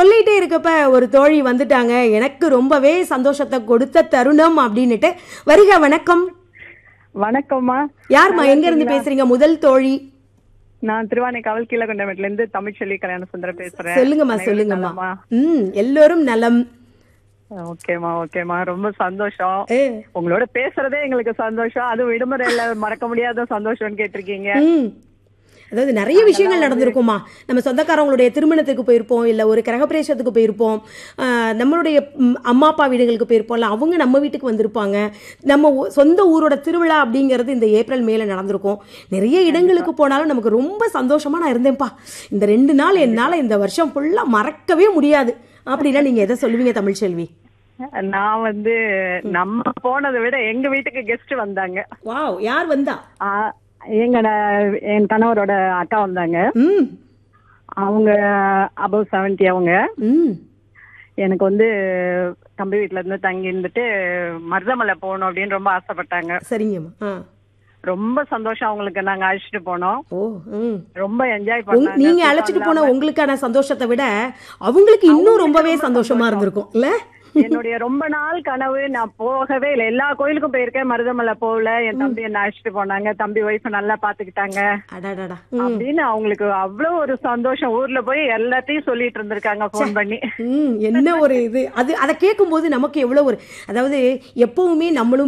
சொல்லிட்டே இருக்கப்ப ஒரு தோழி வந்துட்டாங்க. எனக்கு ரொம்பவே சந்தோஷத்தை கொடுத்த தருணம் அப்படின்னுட்டு. வருக, வணக்கம். வணக்கம்மா. யார்மா, நல்லா எங்க இருந்து இருக்கீங்களா? பேசுறீங்க? முதல் தோழி. நான் திருவானைக்காவல் கீழகொண்டமேட்ல இருந்து தமிழ்ச்செல்வி கல்யாண சுந்தரம் பேசுறேன். சொல்லுங்கம்மா, அனைவரும் சொல்லுங்கம்மா. நலமா? எல்லோரும் நலம். ஓகேம்மா, ஓகேம்மா. ரொம்ப சந்தோஷம். ஏ, உங்களோட பேசுறதே எங்களுக்கு சந்தோஷம். அதுவும் விடுமுறையில மறக்க முடியாத சந்தோஷம்னு கேட்டிருக்கீங்க. ம். அதாவது நிறைய விஷயங்கள் நடந்திருக்குமா. நம்ம சொந்தக்காரங்களுடைய திருமணத்துக்கு போயிருப்போம், இல்லை ஒரு கிரகப்பிரவேசத்துக்கு போயிருப்போம், நம்மளுடைய அம்மா அப்பா வீடுகளுக்கு போயிருப்போம், இல்லை அவங்க நம்ம வீட்டுக்கு வந்திருப்பாங்க. நம்ம சொந்த ஊரோட திருவிழா அப்படிங்கிறது இந்த ஏப்ரல் மேல நடந்திருக்கும். நிறைய இடங்களுக்கு போனாலும் நமக்கு ரொம்ப சந்தோஷமா நான் இருந்தேன்ப்பா, இந்த 2 நாள் என்னால் இந்த வருஷம் ஃபுல்லாக மறக்கவே முடியாது அப்படின்னா நீங்கள் எதை சொல்லுவீங்க தமிழ்ச்செல்வி? நான் நம்ம போனதை விட எங்க வீட்டுக்கு கெஸ்ட் வந்தாங்க. வாவ், யார் வந்தா? என் கணவரோட அக்கா வந்தாங்க. ம் அவங்க அபவ் 70. அவங்க ம் எனக்கு தம்பி வீட்டுல இருந்து தங்கி இருந்துட்டு மருதமலை போகணும் அப்படின்னு ரொம்ப ஆசைப்பட்டாங்க. சரிங்கம்மா. ரொம்ப சந்தோஷம். அவங்களுக்கு நாங்க அழைச்சிட்டு போனோம். ஓ. ம். ரொம்ப என்ஜாய் பண்ணாங்க. நீங்க அழைச்சிட்டு போன உங்களுக்கான சந்தோஷத்தை விட அவங்களுக்கு இன்னும் ரொம்பவே சந்தோஷமா இருந்திருக்கும் இல்ல? என்னுடைய ரொம்ப நாள் கனவு. நான் போகவே இல்லை, எல்லா கோயிலுக்கும் போயிருக்கேன், மருதமலை போகல. என் தம்பி என்ன அழைச்சிட்டு போனாங்க. தம்பி ஒய்ஃப் நல்லா பாத்துக்கிட்டாங்க அடாடாடா. அப்படின்னு அவங்களுக்கு அவ்வளவு ஒரு சந்தோஷம். ஊர்ல போய் எல்லாத்தையும் சொல்லிட்டு இருந்திருக்காங்க போன் பண்ணி. என்ன ஒரு இது அது. அதை கேட்கும் போது நமக்கு எவ்வளவு ஒரு, அதாவது எப்பவுமே நம்மளும்